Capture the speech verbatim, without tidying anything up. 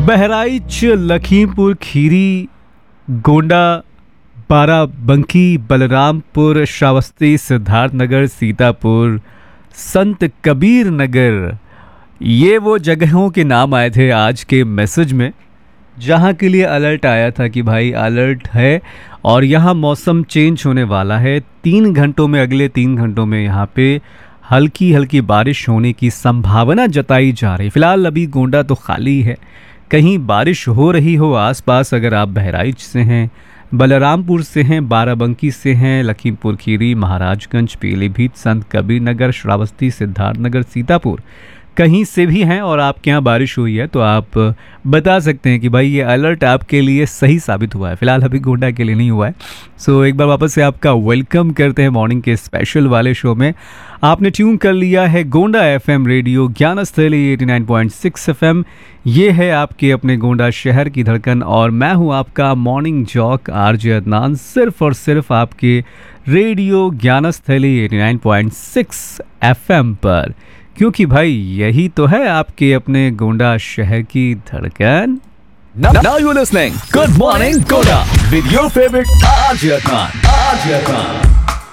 बहराइच, लखीमपुर खीरी, गोंडा, बाराबंकी, बलरामपुर, श्रावस्ती, सिद्धार्थनगर, सीतापुर, संत कबीर नगर, ये वो जगहों के नाम आए थे आज के मैसेज में, जहाँ के लिए अलर्ट आया था कि भाई अलर्ट है और यहाँ मौसम चेंज होने वाला है। तीन घंटों में, अगले तीन घंटों में यहाँ पे हल्की हल्की बारिश होने की संभावना जताई जा रही है। फिलहाल अभी गोंडा तो खाली है, कहीं बारिश हो रही हो आसपास, अगर आप बहराइच से हैं, बलरामपुर से हैं, बाराबंकी से हैं, लखीमपुर खीरी, महाराजगंज, पीलीभीत, संत कबीर नगर, श्रावस्ती, सिद्धार्थनगर, सीतापुर, कहीं से भी हैं और आपके यहाँ बारिश हुई है तो आप बता सकते हैं कि भाई ये अलर्ट आपके लिए सही साबित हुआ है। फिलहाल अभी गोंडा के लिए नहीं हुआ है। सो एक बार वापस से आपका वेलकम करते हैं मॉर्निंग के स्पेशल वाले शो में। आपने ट्यून कर लिया है Gonda FM radio Gyansthali eighty nine point six FM. ये है आपके अपने गोंडा शहर की धड़कन और मैं हूँ आपका मॉर्निंग जॉक आरजे अदनान, सिर्फ और सिर्फ आपके radio Gyansthali eighty nine point six FM पर, क्योंकि भाई यही तो है आपके अपने गोंडा शहर की धड़कन। Now you're listening Good Morning Goda with your favorite R J Adnan. R J Adnan.